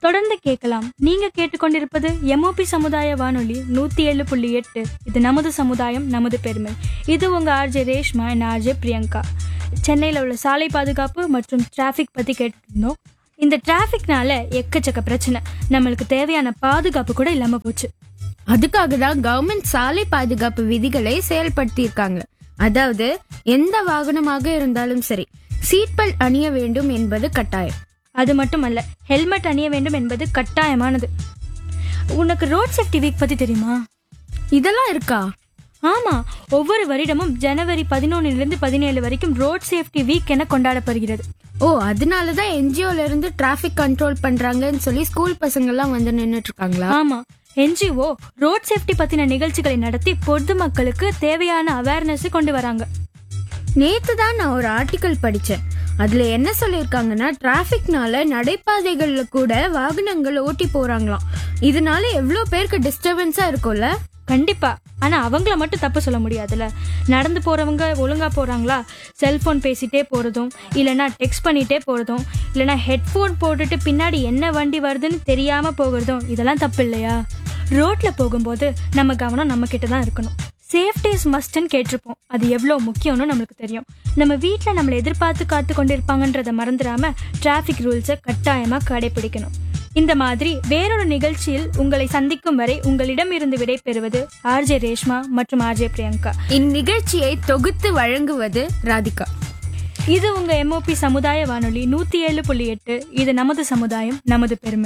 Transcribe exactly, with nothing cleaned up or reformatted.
தொடர்ந்து கேட்கலாம். நீங்க கேட்டுக்கொண்டிருப்பது எம்ஓபி சமுதாய வானொலி நூத்தி ஏழு புள்ளி எட்டு. இது நமது சமுதாயம் நமது பெருமை. இது உங்க RJ Reshma and RJ Priyanka. சென்னையில் உள்ள சாலை பாதுகாப்பு மற்றும் டிராஃபிக் பத்தி கேட்டுட்டு இருந்தோம். இந்த டிராஃபிக்னால எக்கச்சக்க பிரச்சனை, நம்மளுக்கு தேவையான பாதுகாப்பு கூட இல்லாம போச்சு. அதுக்காக தான் கவர்மெண்ட் சாலை பாதுகாப்பு விதிகளை செயல்படுத்தி இருக்காங்க. அதாவது எந்த வாகனமாக இருந்தாலும் சரி, சீட் பெல்ட் அணிய வேண்டும் என்பது கட்டாயம். அது மட்டுமல்ல, ஹெல்மெட் அணிய வேண்டும் என்பது கட்டாயமானது. உனக்கு ரோட் சேஃப்டி வீக் பத்தி தெரியுமா? இதெல்லாம் இருக்கா? ஆமா, ஒவ்வொரு வருடமும் ஜனவரி பதினொன்னுல இருந்து பதினேழு வரைக்கும் ரோட் சேஃப்டி வீக் என கொண்டாடப்படுகிறது. ஓ, அதனாலதான் என்ஜிஓல இருந்து டிராபிக் கண்ட்ரோல் பண்றாங்கன்னு சொல்லி ஸ்கூல் பசங்க எல்லாம் வந்து நின்னுட்டு இருக்காங்களா? ஆமா, என்ஜிஓ ரோட் சேஃப்டி பத்தின நிகழ்ச்சிகளை நடத்தி பொதுமக்களுக்கு தேவையான அவேர்னஸ் கொண்டு வராங்க. நேத்து தான் நான் ஒரு ஆர்டிக்கல் படிச்சேன். அதுல என்ன சொல்லிருக்காங்கன்னா, டிராபிக்னால நடைபாதைகள்ல கூட வாகனங்கள் ஓட்டி போறாங்களாம். இதனால எவ்வளவு பேருக்கு டிஸ்டர்பன்ஸா இருக்கும்ல. கண்டிப்பா. ஆனா அவங்கள மட்டும் தப்பு சொல்ல முடியாதுல்ல. நடந்து போறவங்க ஒழுங்கா போறாங்களா? செல்போன் பேசிட்டே போறதும், இல்லைன்னா டெக்ஸ்ட் பண்ணிட்டே போறதும், இல்லைன்னா ஹெட்போன் போட்டுட்டு பின்னாடி என்ன வண்டி வருதுன்னு தெரியாம போகிறதும், இதெல்லாம் தப்பு இல்லையா? ரோட்ல போகும்போது நம்ம கவனம் நம்ம கிட்ட தான் இருக்கணும். சேஃப்டி இஸ் மஸ்ட்னு கேட்டிருப்போம். அது எவ்வளவு முக்கியம்னு நம்மளுக்கு தெரியும். நம்ம வீட்டுல நம்மளை எதிர்பார்த்து காத்து கொண்டிருப்பாங்கன்றத மறந்துடாம டிராபிக் ரூல்ஸை கட்டாயமா கடைபிடிக்கணும். இந்த மாதிரி வேறொரு நிகழ்ச்சியில் உங்களை சந்திக்கும் வரை உங்களிடம் இருந்து விடை பெறுவது ஆர்ஜே ரேஷ்மா மற்றும் ஆர்ஜே பிரியங்கா. இந்நிகழ்ச்சியை தொகுத்து வழங்குவது ராதிகா. இது உங்க எம்ஓபி சமுதாய வானொலி நூத்தி ஏழு புள்ளி எட்டு. இது நமது சமுதாயம் நமது பெருமை.